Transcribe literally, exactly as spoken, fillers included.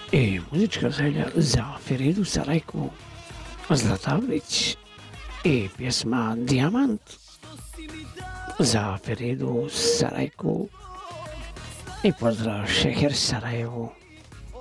I muzička želja za Feridu Sarajku Zlatavlić i pjesma Dijamant za Feridu Sarajku i pozdrav Šeher Sarajevu.